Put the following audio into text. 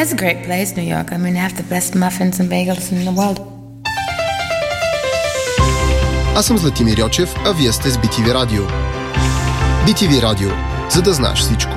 is a great place, New York. I mean, they have the best muffins and bagels in the world. Аз съм Златимир Йочев, а вие сте с BTV Radio. BTV Radio, за да знаеш всичко.